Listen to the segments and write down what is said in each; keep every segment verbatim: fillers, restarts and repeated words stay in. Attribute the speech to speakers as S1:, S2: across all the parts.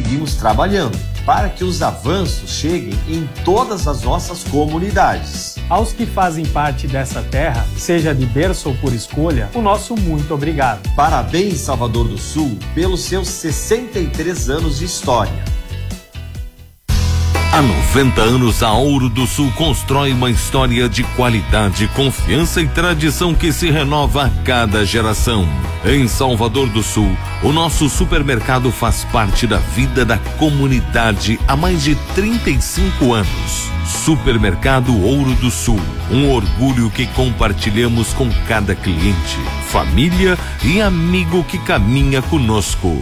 S1: seguimos trabalhando para que os avanços cheguem em todas as nossas comunidades.
S2: Aos que fazem parte dessa terra, seja de berço ou por escolha, o nosso muito obrigado.
S1: Parabéns, Salvador do Sul, pelos seus sessenta e três anos de história.
S3: Há noventa anos, a Ouro do Sul constrói uma história de qualidade, confiança e tradição que se renova a cada geração. Em Salvador do Sul, o nosso supermercado faz parte da vida da comunidade há mais de trinta e cinco anos. Supermercado Ouro do Sul, um orgulho que compartilhamos com cada cliente, família e amigo que caminha conosco.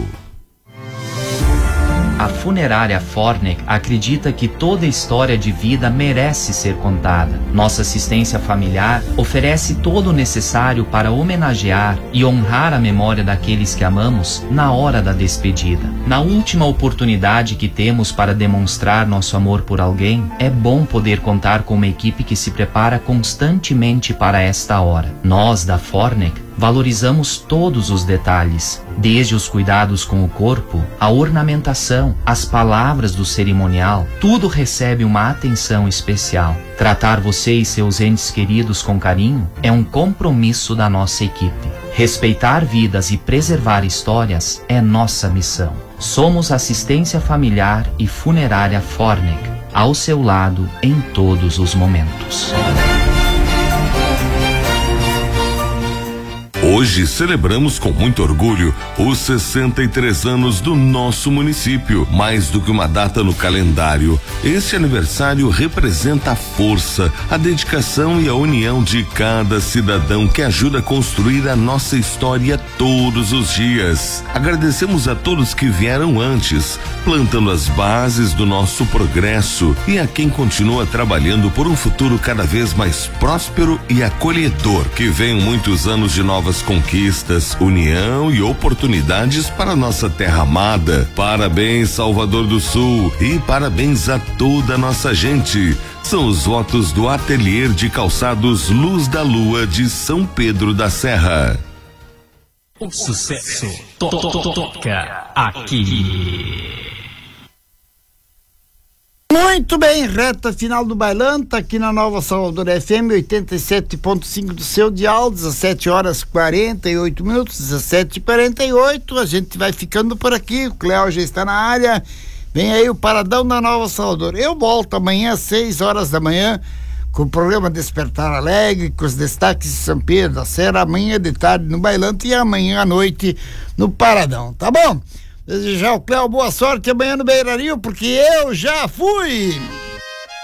S4: A Funerária Fornec acredita que toda história de vida merece ser contada. Nossa assistência familiar oferece todo o necessário para homenagear e honrar a memória daqueles que amamos na hora da despedida. Na última oportunidade que temos para demonstrar nosso amor por alguém, é bom poder contar com uma equipe que se prepara constantemente para esta hora. Nós, da Fornec, valorizamos todos os detalhes, desde os cuidados com o corpo, a ornamentação, as palavras do cerimonial, tudo recebe uma atenção especial. Tratar você e seus entes queridos com carinho é um compromisso da nossa equipe. Respeitar vidas e preservar histórias é nossa missão. Somos Assistência Familiar e Funerária Fornec, ao seu lado em todos os momentos.
S3: Hoje celebramos com muito orgulho os sessenta e três anos do nosso município. Mais do que uma data no calendário, este aniversário representa a força, a dedicação e a união de cada cidadão que ajuda a construir a nossa história todos os dias. Agradecemos a todos que vieram antes, plantando as bases do nosso progresso, e a quem continua trabalhando por um futuro cada vez mais próspero e acolhedor. Que venham muitos anos de novas conquistas, união e oportunidades para nossa terra amada. Parabéns, Salvador do Sul, e parabéns a toda a nossa gente. São os votos do Ateliê de Calçados Luz da Lua de São Pedro da Serra.
S5: O sucesso to to to toca aqui.
S6: Muito bem, reta final do Bailão, tá aqui na Nova Salvador F M oitenta e sete ponto cinco do seu dial, dezessete horas e quarenta e oito minutos, dezessete e quarenta e oito. A gente vai ficando por aqui, o Cléo já está na área. Vem aí o Paradão da Nova Salvador. Eu volto amanhã às seis horas da manhã com o programa Despertar Alegre, com os destaques de São Pedro da Serra, amanhã de tarde no Bailante e amanhã à noite no Paradão, tá bom? Desejar ao Cléo boa sorte amanhã no Beira Rio, porque eu já fui!